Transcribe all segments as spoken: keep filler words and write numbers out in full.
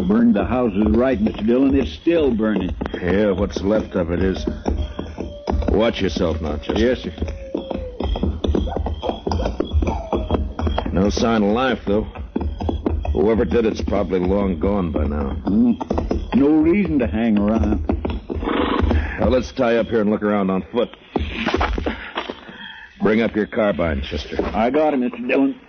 Burned the houses right, Mister Dillon. It's still burning. Yeah, what's left of it is. Watch yourself now, Chester. Yes, sir. No sign of life, though. Whoever did it's probably long gone by now. Mm. No reason to hang around. Now, let's tie up here and look around on foot. Bring up your carbine, Chester. I got it, Mister Dillon.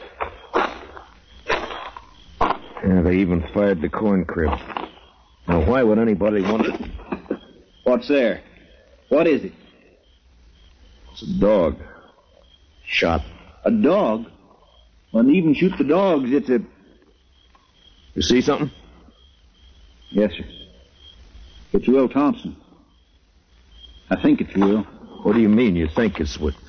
Yeah, they even fired the corn crib. Now, why would anybody want it? What's there? What is it? It's a dog. Shot. A dog? Well, even shoot the dogs, it's a... You see something? Yes, sir. It's Will Thompson. I think it's Will. What do you mean you think it's Will?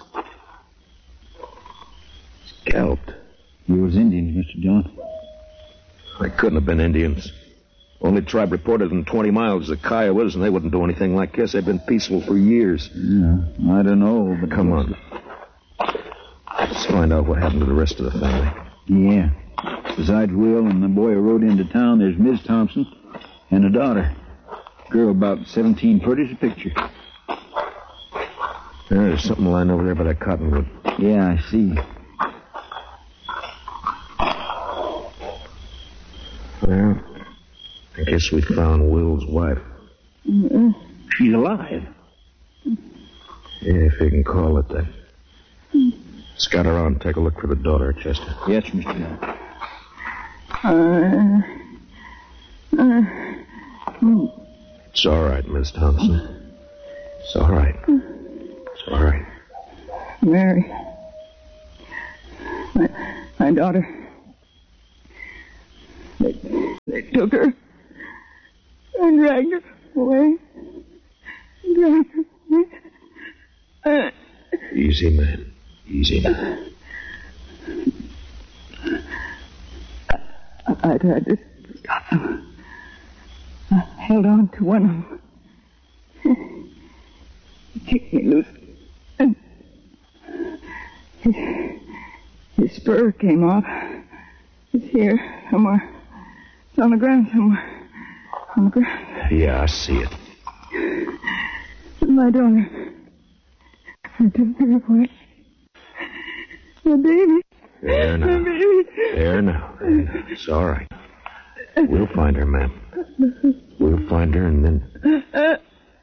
Scalped. He was Indians, Mister Dillon. They couldn't have been Indians. Only tribe reported in twenty miles is the Kiowas, and they wouldn't do anything like this. They've been peaceful for years. Yeah, I don't know, but... Come on. Let's find out what happened to the rest of the family. Yeah. Besides Will and the boy who rode into town, there's Miss Thompson and a daughter. Girl about seventeen, pretty as a picture. There's something lying over there by that cottonwood. Yeah, I see. Well, I guess we found Will's wife. Mm-mm. She's alive. Yeah, if you can call it that. Scout around and take a look for the daughter, Chester. Yes, Mister Dillon. Uh, uh, mm. It's all right, Miss Thompson. It's all right. It's all right. Mary. My, my daughter. They, they took her and dragged her away. Dragged her away. Uh, Easy, man. Easy now. I, I tried to stop them. I held on to one of them. He kicked me loose. And his, his spur came off. It's here somewhere. It's on the ground somewhere. On the ground. Yeah, I see it. My daughter. I took her away. My baby. There now. My baby. There now. There now. It's all right. We'll find her, ma'am. We'll find her and then...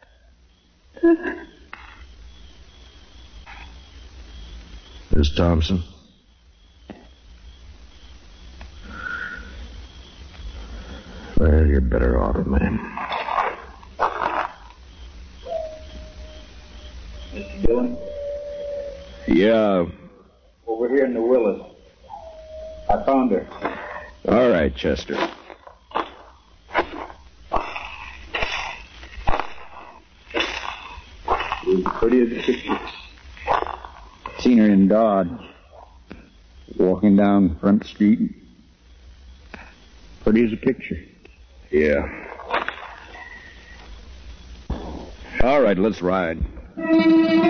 Miss Thompson? Well, you're better off, ma'am. Mister Dillon? Yeah. Over here in the Willis. I found her. All right, Chester. She was pretty as a picture. Seen her in Dodge. Walking down Front Street. Pretty as a picture. Yeah. All right, let's ride.